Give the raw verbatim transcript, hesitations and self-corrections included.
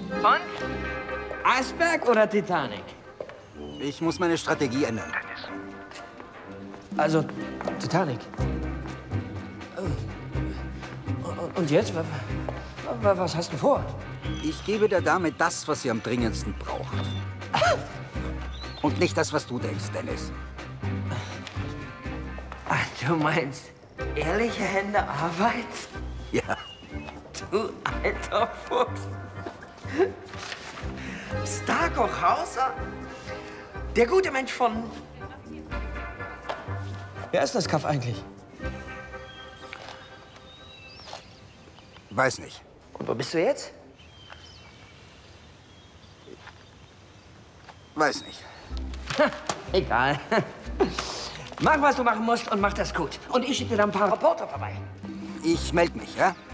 Und? Eisberg oder Titanic? Ich muss meine Strategie ändern. Also, Titanic. Und jetzt? Was hast du vor? Ich gebe der Dame das, was sie am dringendsten braucht. Und nicht das, was du denkst, Dennis. Ach, du meinst ehrliche Hände Arbeit? Ja. Du alter Fuchs. Starkoch Hauser? Der gute Mensch von... Wer ist das Kaff eigentlich? Weiß nicht. Und wo bist du jetzt? Weiß nicht. Ha, egal. Mach, was du machen musst und mach das gut. Und ich schicke dir dann ein paar Reporter vorbei. Ich melde mich, ja?